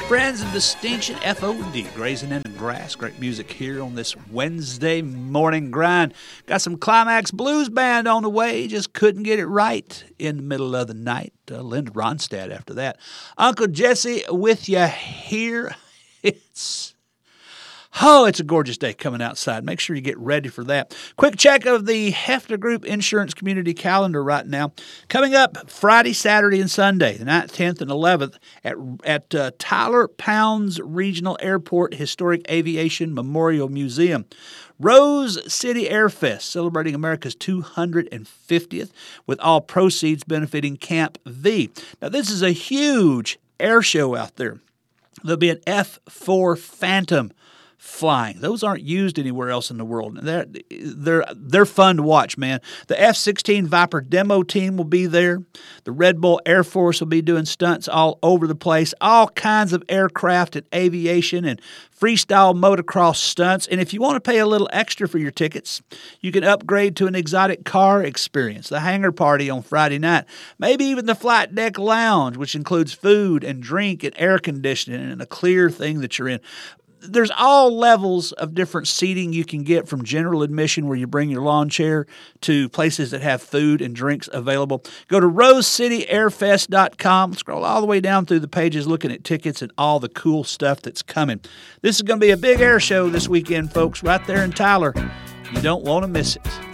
friends of Distinction FOD, grazing in the grass. Great music here on this Wednesday morning grind. Got some Climax Blues Band on the way. Just couldn't get it right in the middle of the night. Linda Ronstadt after that. Uncle Jesse with you here. It's a gorgeous day coming outside. Make sure you get ready for that. Quick check of the Hefner Group Insurance Community Calendar right now. Coming up Friday, Saturday, and Sunday, the 9th, 10th, and 11th at Tyler Pounds Regional Airport Historic Aviation Memorial Museum. Rose City Airfest, celebrating America's 250th, with all proceeds benefiting Camp V. Now, this is a huge air show out there. There'll be an F-4 Phantom flying. Those aren't used anywhere else in the world. They're fun to watch, man. The F-16 Viper demo team will be there. The Red Bull Air Force will be doing stunts all over the place. All kinds of aircraft and aviation and freestyle motocross stunts. And if you want to pay a little extra for your tickets, you can upgrade to an exotic car experience, the hangar party on Friday night, maybe even the flight deck lounge, which includes food and drink and air conditioning and a clear thing that you're in. There's all levels of different seating you can get, from general admission where you bring your lawn chair to places that have food and drinks available. Go to rosecityairfest.com. Scroll all the way down through the pages looking at tickets and all the cool stuff that's coming. This is going to be a big air show this weekend, folks, right there in Tyler. You don't want to miss it.